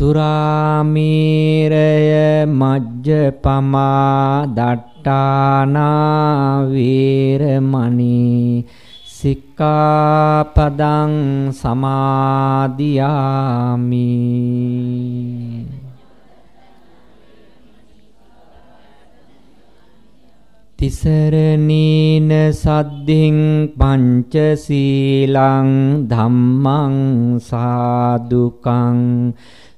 සුරාමේරය මජ්ජපමා දට්ඨානා වේරමණී සික්ඛාපදං සමාදියාමි. තිසරණීන සද්ධින් පංචශීලං ධම්මං සාදුකං